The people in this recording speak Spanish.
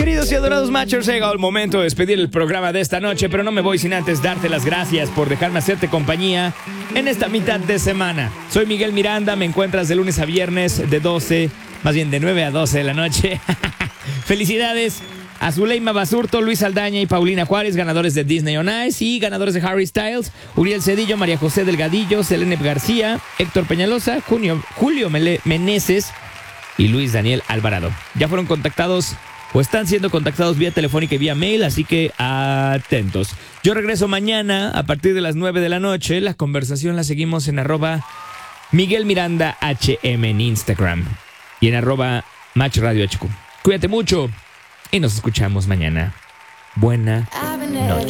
Queridos y adorados Matchers, ha llegado el momento de despedir el programa de esta noche, pero no me voy sin antes darte las gracias por dejarme hacerte compañía en esta mitad de semana. Soy Miguel Miranda, me encuentras de lunes a viernes de 9 a 12 de la noche. Felicidades a Zuleima Basurto, Luis Aldaña y Paulina Juárez, ganadores de Disney on Ice, y ganadores de Harry Styles, Uriel Cedillo, María José Delgadillo, Selene García, Héctor Peñalosa, Julio Meneses y Luis Daniel Alvarado. Ya fueron contactados o están siendo contactados vía telefónica y vía mail, así que atentos. Yo regreso mañana a partir de las 9 de la noche. La conversación la seguimos en @MiguelMirandaHM en Instagram y en @MatchRadioHQ. Cuídate mucho y nos escuchamos mañana. Buena noche.